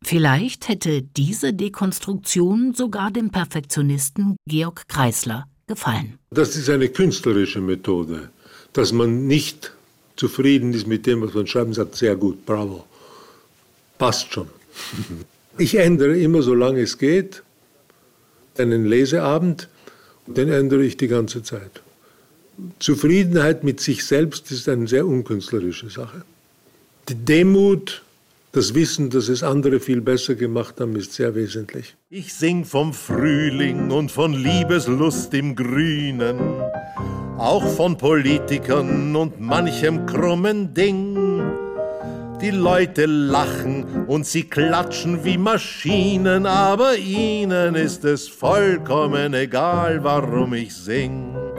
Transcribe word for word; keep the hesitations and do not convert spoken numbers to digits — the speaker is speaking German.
Vielleicht hätte diese Dekonstruktion sogar dem Perfektionisten Georg Kreisler gefallen. Das ist eine künstlerische Methode, dass man nicht zufrieden ist mit dem, was man schreibt und sagt, sehr gut, bravo, passt schon. Ich ändere immer, solange es geht, einen Leseabend, den ändere ich die ganze Zeit. Zufriedenheit mit sich selbst ist eine sehr unkünstlerische Sache. Die Demut, das Wissen, dass es andere viel besser gemacht haben, ist sehr wesentlich. Ich sing vom Frühling und von Liebeslust im Grünen, auch von Politikern und manchem krummen Ding. Die Leute lachen und sie klatschen wie Maschinen, aber ihnen ist es vollkommen egal, warum ich sing.